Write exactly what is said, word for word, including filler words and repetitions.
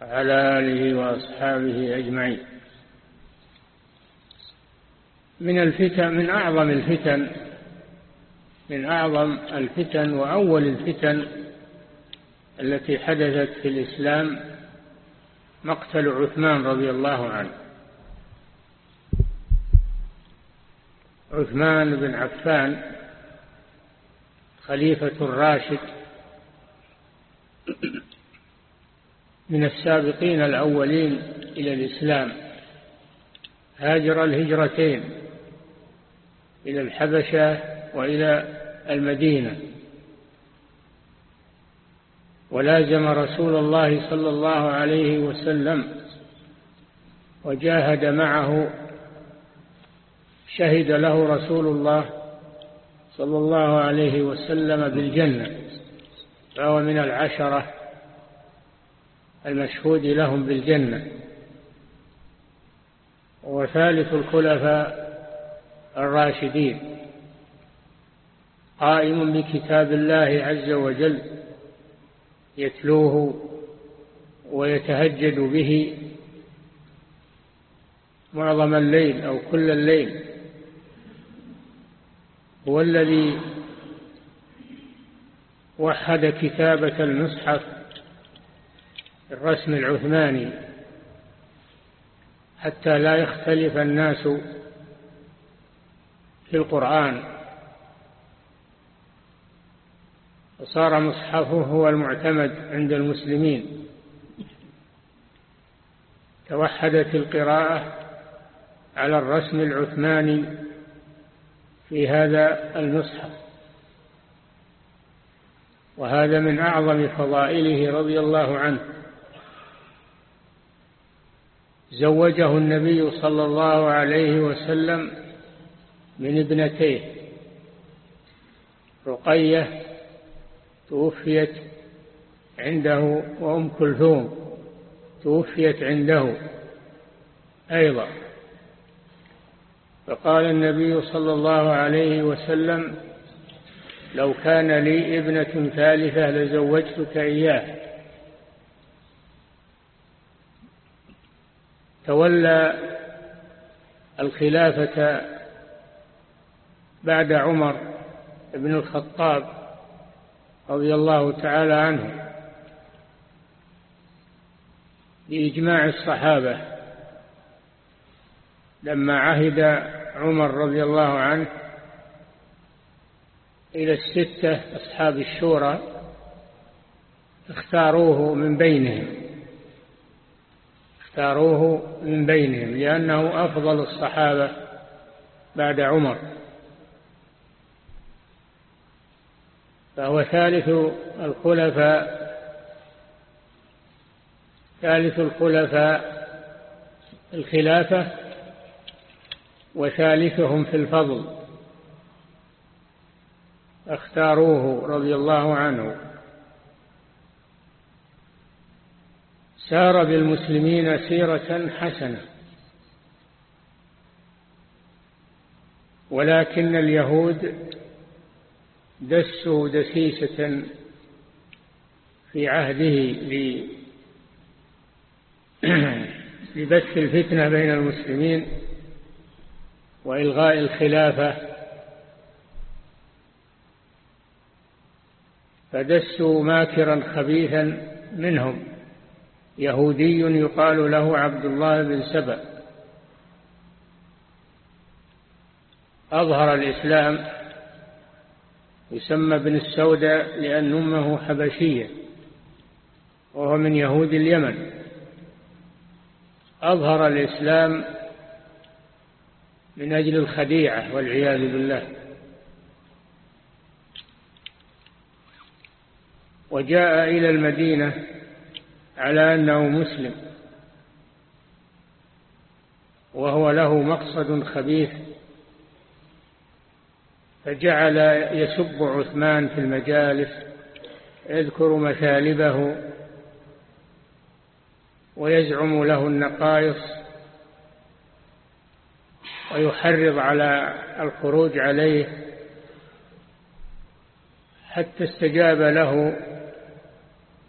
وعلى آله وأصحابه أجمعين. من الفتن من أعظم الفتن من أعظم الفتن وأول الفتن التي حدثت في الإسلام مقتل عثمان رضي الله عنه. عثمان بن عفان خليفة الراشد من السابقين الأولين إلى الإسلام، هاجر الهجرتين إلى الحبشة وإلى المدينة، ولازم رسول الله صلى الله عليه وسلم وجاهد معه، شهد له رسول الله صلى الله عليه وسلم بالجنة، فهو من العشرة المشهود لهم بالجنة، وثالث الخلفاء الراشدين، قائم بكتاب الله عز وجل يتلوه ويتهجد به معظم الليل أو كل الليل. هو الذي وحد كتابة المصحف الرسم العثماني حتى لا يختلف الناس في القرآن، وصار مصحفه هو المعتمد عند المسلمين. توحدت القراءة على الرسم العثماني في هذا المصحف، وهذا من أعظم فضائله رضي الله عنه. زوجه النبي صلى الله عليه وسلم من ابنتيه، رقية توفيت عنده، وأم كلثوم توفيت عنده أيضا. فقال النبي صلى الله عليه وسلم: لو كان لي ابنة ثالثة لزوجتك إياه. تولى الخلافة بعد عمر بن الخطاب رضي الله تعالى عنه بإجماع الصحابة، لما عهد عمر رضي الله عنه إلى الستة أصحاب الشورى اختاروه من بينهم اختاروه من بينهم لأنه أفضل الصحابة بعد عمر، فهو ثالث الخلفاء ثالث الخلفاء الخلافة وثالثهم في الفضل، اختاروه رضي الله عنه. سار بالمسلمين سيرة حسنة، ولكن اليهود دسوا دسيسة في عهده لبث الفتنة بين المسلمين وإلغاء الخلافة، فدسوا ماكرا خبيثا منهم، يهودي يقال له عبد الله بن سبأ، أظهر الإسلام، يسمى ابن السوداء لأن أمه حبشية وهو من يهود اليمن. أظهر الإسلام من أجل الخديعة والعياذ بالله، وجاء إلى المدينة على أنه مسلم، وهو له مقصد خبيث، فجعل يسب عثمان في المجالس، يذكر مثالبه ويزعم له النقائص، ويحرض على الخروج عليه، حتى استجاب له